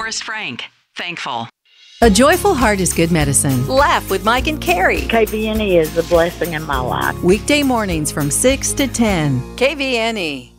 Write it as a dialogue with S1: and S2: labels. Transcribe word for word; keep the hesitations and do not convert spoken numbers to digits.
S1: Forrest Frank. Thankful.
S2: A joyful heart is good medicine.
S3: Laugh with Mike and Carrie.
S4: K V N E is a blessing in my life.
S2: Weekday mornings from six to ten.
S3: K V N E.